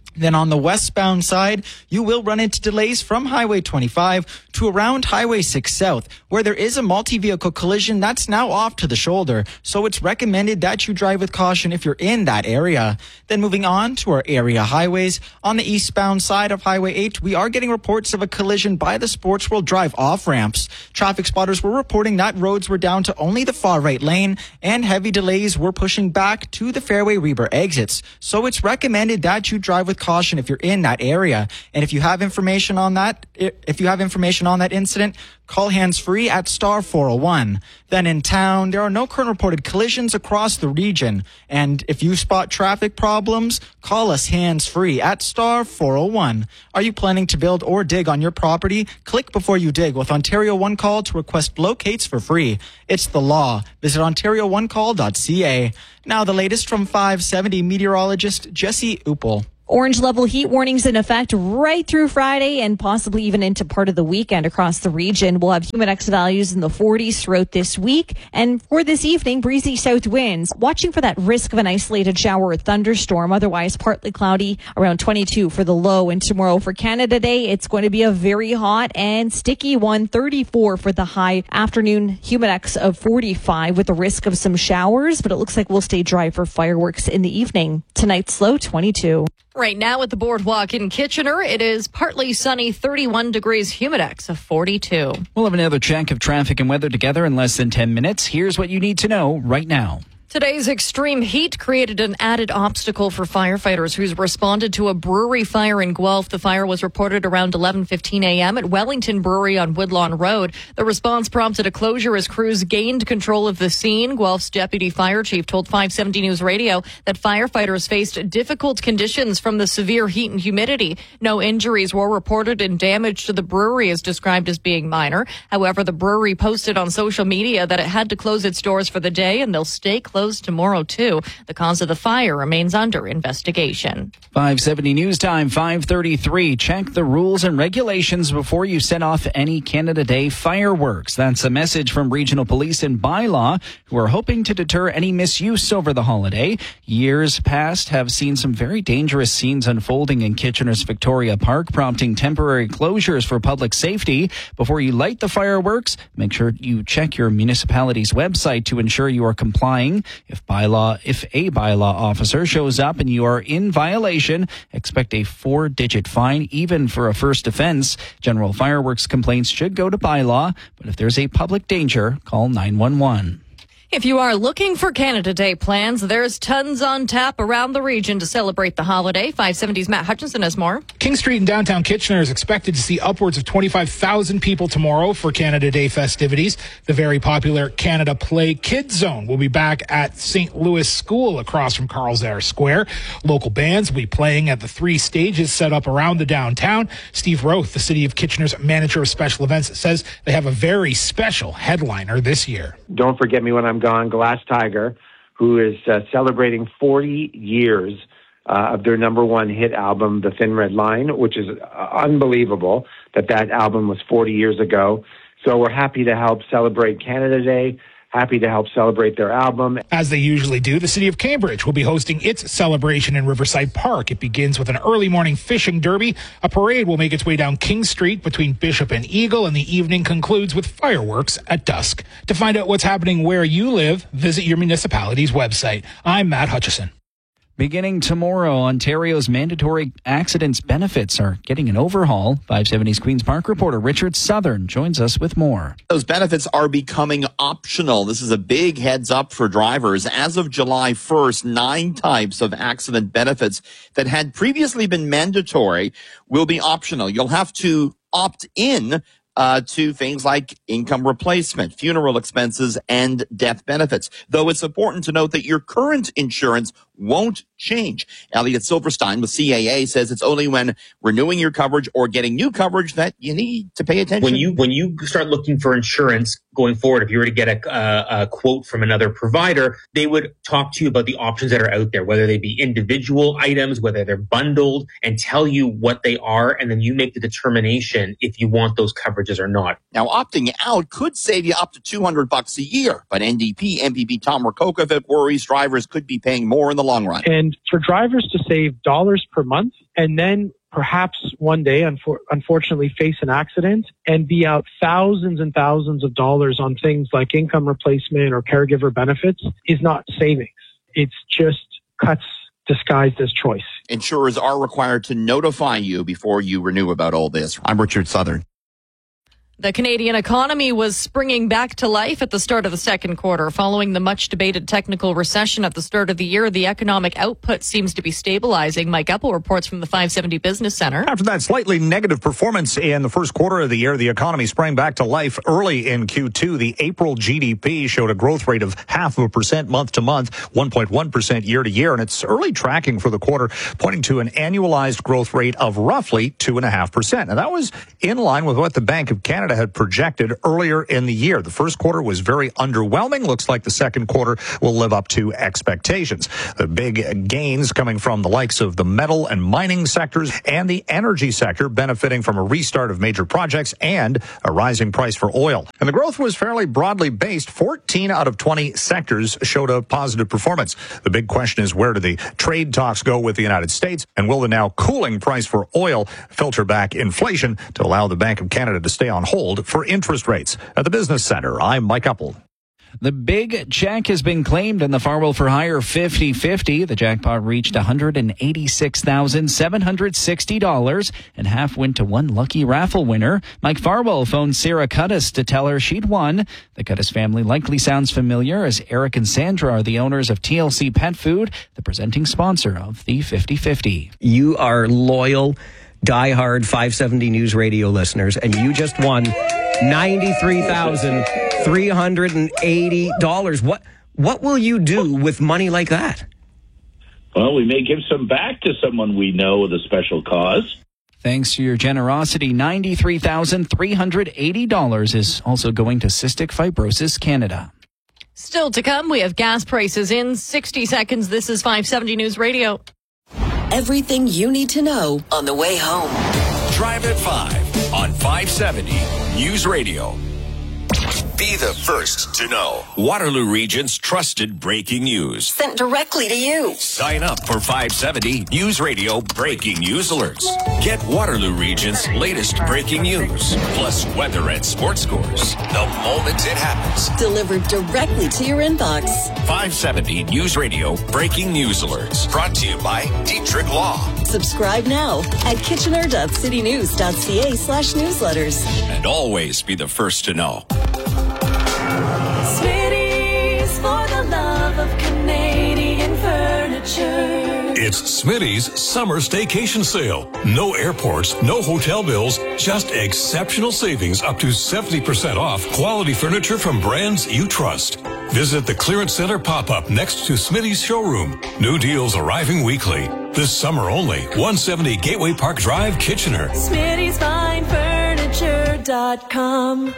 Then on the westbound side, you will run into delays from Highway 25 to around Highway 6 South, where there is a multi-vehicle collision that's now off to the shoulder. So it's recommended that you drive with caution if you're in that area. Then moving on to our area highways. On the eastbound side of Highway 8, we are getting reports of a collision by the Sports World Drive off-ramps. Traffic spotters were reporting that roads were down to only the far right lane, and heavy delays were pushing back to the Fairway Reber exits. So it's recommended that you drive with caution if you're in that area. And if you have information on that, incident, call hands-free at star 401. Then in town, there are no current reported collisions across the region. And if you spot traffic problems, call us hands-free at star 401. Are you planning to build or dig on your property? Click before you dig with Ontario One Call to request locates for free. It's the law. Visit OntarioOneCall.ca. Now the latest from 570 meteorologist Jesse Uppel. Orange level heat warnings in effect right through Friday and possibly even into part of the weekend across the region. We'll have Humidex values in the 40s throughout this week. And for this evening, breezy south winds. Watching for that risk of an isolated shower or thunderstorm. Otherwise, partly cloudy, around 22 for the low. And tomorrow for Canada Day, it's going to be a very hot and sticky one. 34 for the high. Afternoon Humidex of 45 with the risk of some showers. But it looks like we'll stay dry for fireworks in the evening. Tonight's low, 22. Right now at the Boardwalk in Kitchener, it is partly sunny, 31 degrees, Humidex of 42. We'll have another check of traffic and weather together in less than 10 minutes. Here's what you need to know right now. Today's extreme heat created an added obstacle for firefighters who's responded to a brewery fire in Guelph. The fire was reported around 11:15 a.m. at Wellington Brewery on Woodlawn Road. The response prompted a closure as crews gained control of the scene. Guelph's deputy fire chief told 570 News Radio that firefighters faced difficult conditions from the severe heat and humidity. No injuries were reported and damage to the brewery is described as being minor. However, the brewery posted on social media that it had to close its doors for the day and they'll stay closed tomorrow too. The cause of the fire remains under investigation. 570 News Time, 5:33. Check the rules and regulations before you set off any Canada Day fireworks. That's a message from Regional Police and Bylaw, who are hoping to deter any misuse over the holiday. Years past have seen some very dangerous scenes unfolding in Kitchener's Victoria Park, prompting temporary closures for public safety. Before you light the fireworks, make sure you check your municipality's website to ensure you are complying. If a bylaw officer shows up and you are in violation, expect a 4-digit fine, even for a first offense. General fireworks complaints should go to bylaw, but if there's a public danger, call 911. If you are looking for Canada Day plans, there's tons on tap around the region to celebrate the holiday. 570's Matt Hutchinson has more. King Street in downtown Kitchener is expected to see upwards of 25,000 people tomorrow for Canada Day festivities. The very popular Canada Play Kids Zone will be back at St. Louis School across from Carl's Air Square. Local bands will be playing at the 3 stages set up around the downtown. Steve Roth, the City of Kitchener's manager of special events, says they have a very special headliner this year. Don't Forget Me When I'm Gone, Glass Tiger, who is celebrating 40 years of their number one hit album, The Thin Red Line, which is unbelievable that album was 40 years ago. So we're happy to help celebrate Canada Day, happy to help celebrate their album. As they usually do, the City of Cambridge will be hosting its celebration in Riverside Park. It begins with an early morning fishing derby. A parade will make its way down King Street between Bishop and Eagle, and the evening concludes with fireworks at dusk. To find out what's happening where you live, visit your municipality's website. I'm Matt Hutchison. Beginning tomorrow, Ontario's mandatory accidents benefits are getting an overhaul. 570's Queen's Park reporter Richard Southern joins us with more. Those benefits are becoming optional. This is a big heads up for drivers. As of July 1st, 9 types of accident benefits that had previously been mandatory will be optional. You'll have to opt in to things like income replacement, funeral expenses, and death benefits. Though it's important to note that your current insurance won't change. Elliot Silverstein with CAA says it's only when renewing your coverage or getting new coverage that you need to pay attention. When you start looking for insurance going forward, if you were to get a quote from another provider, they would talk to you about the options that are out there, whether they be individual items, whether they're bundled, and tell you what they are, and then you make the determination if you want those coverages or not. Now, opting out could save you up to $200 a year, but NDP MPP Tom Rakokovic worries drivers could be paying more in the long run. And And for drivers to save dollars per month and then perhaps one day, unfortunately, face an accident and be out thousands and thousands of dollars on things like income replacement or caregiver benefits is not savings. It's just cuts disguised as choice. Insurers are required to notify you before you renew about all this. I'm Richard Southern. The Canadian economy was springing back to life at the start of the second quarter. Following the much-debated technical recession at the start of the year, the economic output seems to be stabilizing. Mike Eppel reports from the 570 Business Center. After that slightly negative performance in the first quarter of the year, the economy sprang back to life early in Q2. The April GDP showed a growth rate of 0.5% month to month, 1.1% year to year, and it's early tracking for the quarter, pointing to an annualized growth rate of roughly 2.5%. And that was in line with what the Bank of Canada had projected earlier in the year. The first quarter was very underwhelming. Looks like the second quarter will live up to expectations. The big gains coming from the likes of the metal and mining sectors and the energy sector, benefiting from a restart of major projects and a rising price for oil. And the growth was fairly broadly based. 14 out of 20 sectors showed a positive performance. The big question is, where do the trade talks go with the United States? And will the now cooling price for oil filter back inflation to allow the Bank of Canada to stay on hold for interest rates? At the Business Center, I'm Mike Eppel. The big check has been claimed in the Farwell for Hire 50-50. The jackpot reached $186,760, and half went to one lucky raffle winner. Mike Farwell phoned Sarah Cuttis to tell her she'd won. The Cuttis family likely sounds familiar, as Eric and Sandra are the owners of TLC Pet Food, the presenting sponsor of the 50-50. You are loyal, diehard 570 News Radio listeners, and you just won $93,380. What will you do with money like that? Well, we may give some back to someone we know with a special cause. Thanks to your generosity, $93,380 is also going to Cystic Fibrosis Canada. Still to come, we have gas prices in 60 seconds. This is 570 News Radio. Everything you need to know on the way home. Drive at 5 on 570 News Radio. Be the first to know Waterloo Region's trusted breaking news. Sent directly to you. Sign up for 570 News Radio breaking news alerts. Get Waterloo Region's latest breaking news, plus weather and sports scores the moment it happens. Delivered directly to your inbox. 570 News Radio breaking news alerts. Brought to you by Dietrich Law. Subscribe now at kitchener.citynews.ca/newsletters. And always be the first to know. Smitty's for the love of Canadian furniture. It's Smitty's summer staycation sale. No airports, no hotel bills, just exceptional savings up to 70% off quality furniture from brands you trust. Visit the Clearance Center pop-up next to Smitty's showroom. New deals arriving weekly. This summer only. 170 Gateway Park Drive, Kitchener. Smitty'sFineFurniture.com.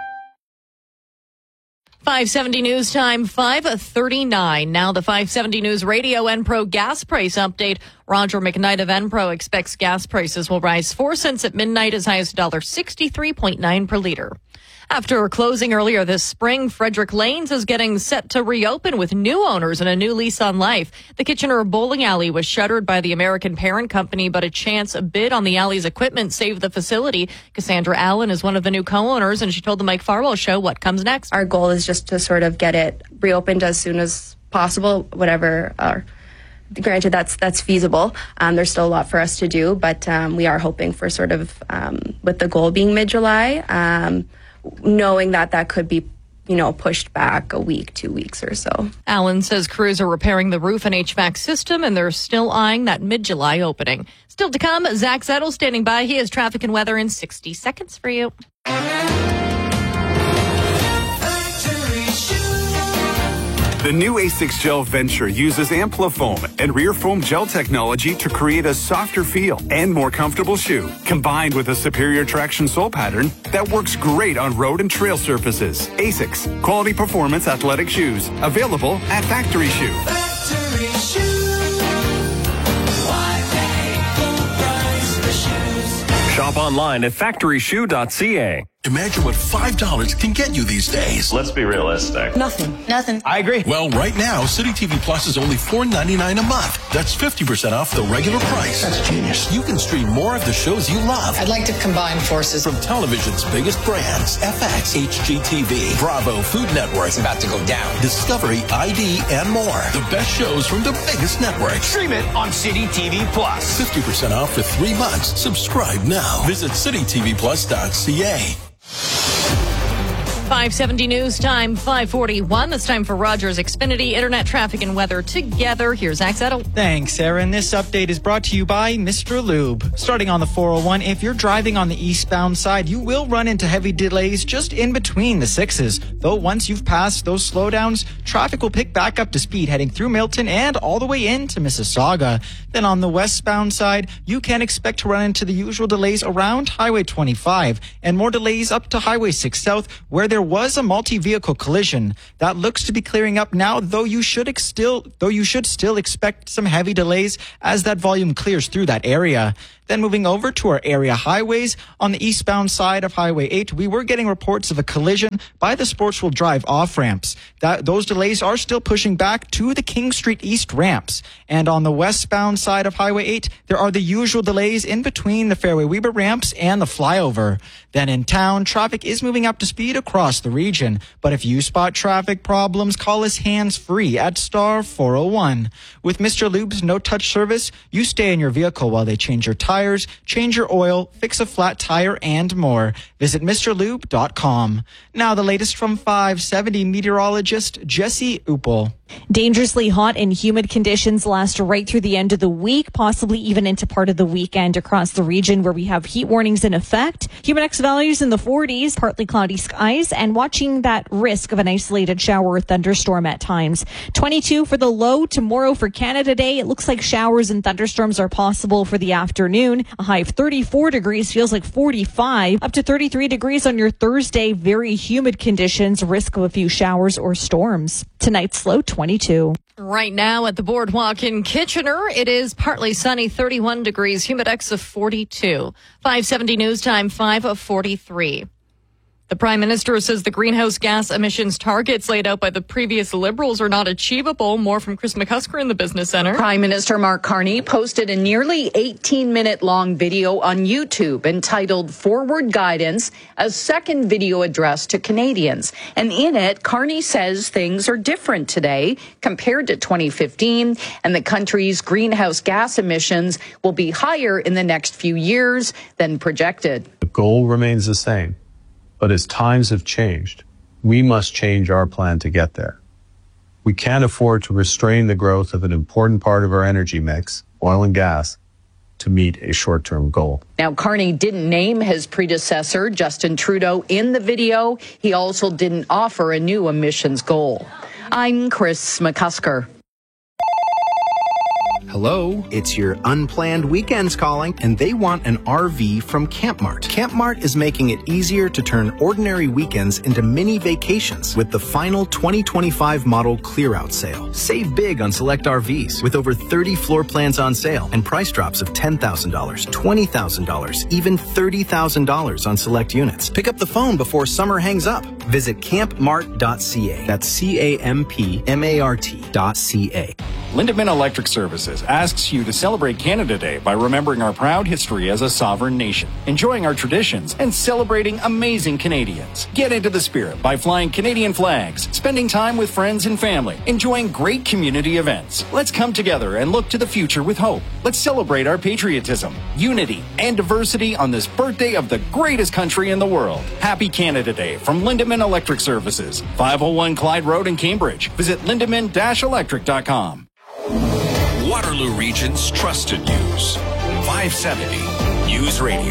570 News Time, 5:39. Now the 570 News Radio Enpro gas price update. Roger McKnight of Enpro expects gas prices will rise 4 cents at midnight, as high as $1.63.9 per liter. After closing earlier this spring, Frederick Lanes is getting set to reopen with new owners and a new lease on life. The Kitchener bowling alley was shuttered by the American parent company, but a chance bid on the alley's equipment saved the facility. Cassandra Allen is one of the new co-owners, and she told the Mike Farwell Show what comes next. Our goal is just to sort of get it reopened as soon as possible, whatever. Granted, that's feasible. There's still a lot for us to do, but we are hoping for sort of, with the goal being mid-July, knowing that could be, pushed back a week, 2 weeks or so. Allen says crews are repairing the roof and HVAC system, and they're still eyeing that mid-July opening. Still to come, Zach Zettel standing by. He has traffic and weather in 60 seconds for you. The new A6 Gel Venture uses Amplifoam and rear foam gel technology to create a softer feel and more comfortable shoe, combined with a superior traction sole pattern that works great on road and trail surfaces. A6, quality performance athletic shoes, available at Factory Shoe. Factory Shoe. Why pay full price for shoes? Shop online at factoryshoe.ca. Imagine what $5 can get you these days. Let's be realistic. Nothing. I agree. Well, right now, City TV Plus is only $4.99 a month. That's 50% off the regular price. That's genius. You can stream more of the shows you love. I'd like to combine forces. From television's biggest brands, FX, HGTV, Bravo, Food Network. It's about to go down. Discovery, ID, and more. The best shows from the biggest networks. Stream it on City TV Plus. 50% off for 3 months. Subscribe now. Visit citytvplus.ca. 570 news time, 541. It's time for Rogers Xfinity Internet Traffic and Weather together. Here's Zach Zettel. Thanks, Aaron. This update is brought to you by Mr. Lube. Starting on the 401, if you're driving on the eastbound side, you will run into heavy delays just in between the sixes. Though once you've passed those slowdowns, traffic will pick back up to speed heading through Milton and all the way into Mississauga. Then on the westbound side, you can expect to run into the usual delays around Highway 25 and more delays up to Highway 6 South, where there was a multi-vehicle collision. That looks to be clearing up now, though you should still expect some heavy delays as that volume clears through that area. Then moving over to our area highways, on the eastbound side of Highway 8, we were getting reports of a collision by the Sportsville Drive off-ramps. Those delays are still pushing back to the King Street East ramps. And on the westbound side of Highway 8, there are the usual delays in between the Fairway Weber ramps and the flyover. Then in town, traffic is moving up to speed across the region. But if you spot traffic problems, call us hands-free at star 401. With Mr. Lube's no-touch service, you stay in your vehicle while they change your tires, change your oil, fix a flat tire, and more. Visit MrLube.com. Now the latest from 570 meteorologist Jesse Uppel. Dangerously hot and humid conditions last right through the end of the week, possibly even into part of the weekend across the region where we have heat warnings in effect. Humidex values in the 40s, partly cloudy skies, and watching that risk of an isolated shower or thunderstorm at times. 22 for the low tomorrow for Canada Day. It looks like showers and thunderstorms are possible for the afternoon. A high of 34 degrees feels like 45, up to 33 degrees on your Thursday. Very humid conditions, risk of a few showers or storms. Tonight's low 22. Right now at the Boardwalk in Kitchener, it is partly sunny, 31 degrees, humidex of 42. 570 news time, 5:43. The Prime Minister says the greenhouse gas emissions targets laid out by the previous Liberals are not achievable. More from Chris McCusker in the Business Centre. Prime Minister Mark Carney posted a nearly 18-minute-long video on YouTube entitled Forward Guidance, a second video address to Canadians. And in it, Carney says things are different today compared to 2015, and the country's greenhouse gas emissions will be higher in the next few years than projected. The goal remains the same. But as times have changed, we must change our plan to get there. We can't afford to restrain the growth of an important part of our energy mix, oil and gas, to meet a short-term goal. Now, Carney didn't name his predecessor, Justin Trudeau, in the video. He also didn't offer a new emissions goal. I'm Chris McCusker. Hello, it's your unplanned weekends calling, and they want an RV from Campmart. Campmart is making it easier to turn ordinary weekends into mini vacations with the final 2025 model clear-out sale. Save big on select RVs with over 30 floor plans on sale and price drops of $10,000, $20,000, even $30,000 on select units. Pick up the phone before summer hangs up. Visit campmart.ca. That's CAMPMART.ca. Lindemann Electric Services asks you to celebrate Canada Day by remembering our proud history as a sovereign nation, enjoying our traditions, and celebrating amazing Canadians. Get into the spirit by flying Canadian flags, spending time with friends and family, enjoying great community events. Let's come together and look to the future with hope. Let's celebrate our patriotism, unity, and diversity on this birthday of the greatest country in the world. Happy Canada Day from Lindemann Electric Services, 501 Clyde Road in Cambridge. Visit lindemann-electric.com. Waterloo Region's trusted news. 570 News Radio.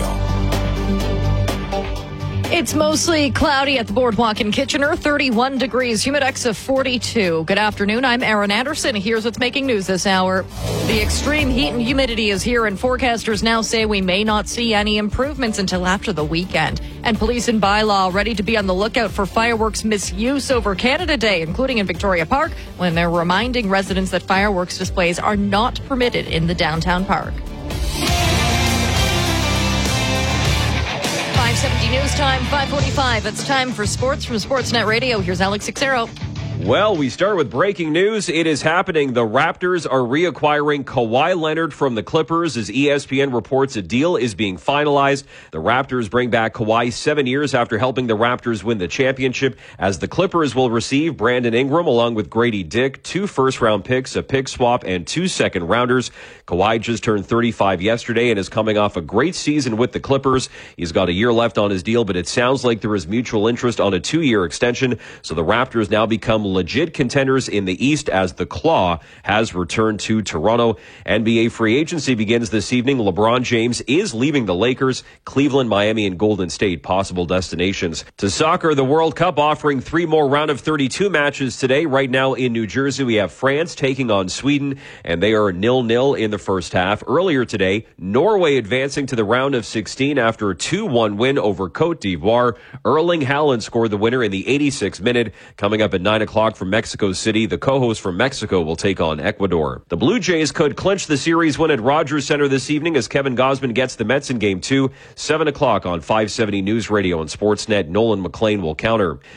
It's mostly cloudy at the Boardwalk in Kitchener, 31 degrees, humidex of 42. Good afternoon, I'm Aaron Anderson. Here's what's making news this hour. The extreme heat and humidity is here, and forecasters now say we may not see any improvements until after the weekend. And police and bylaw ready to be on the lookout for fireworks misuse over Canada Day, including in Victoria Park, when they're reminding residents that fireworks displays are not permitted in the downtown park. 570 News Time, 5:45. It's time for sports from Sportsnet Radio. Here's Alex Xero. Well, we start with breaking news. It is happening. The Raptors are reacquiring Kawhi Leonard from the Clippers as ESPN reports a deal is being finalized. The Raptors bring back Kawhi 7 years after helping the Raptors win the championship, as the Clippers will receive Brandon Ingram along with Grady Dick, 2 first-round picks, a pick swap, and 2 second-rounders. Kawhi just turned 35 yesterday and is coming off a great season with the Clippers. He's got a year left on his deal, but it sounds like there is mutual interest on a 2-year extension, so the Raptors now become legit contenders in the East as the Claw has returned to Toronto. NBA free agency begins this evening. LeBron James is leaving the Lakers. Cleveland, Miami, and Golden State possible destinations. To soccer, the World Cup offering 3 more round of 32 matches today. Right now in New Jersey, we have France taking on Sweden, and they are 0-0 in the first half. Earlier today, Norway advancing to the round of 16 after a 2-1 win over Cote d'Ivoire. Erling Haaland scored the winner in the 86th minute. Coming up at 9 o'clock from Mexico City, the co-host from Mexico will take on Ecuador. The Blue Jays could clinch the series win at Rogers Center this evening as Kevin Gausman gets the Mets in Game 2. 7 o'clock on 570 News Radio and Sportsnet. Nolan McLean will counter.